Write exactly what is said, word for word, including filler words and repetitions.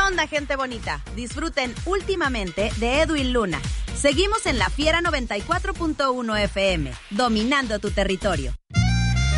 onda, gente bonita? Disfruten últimamente de Edwin Luna. Seguimos en La Fiera noventa y cuatro punto uno F M, dominando tu territorio.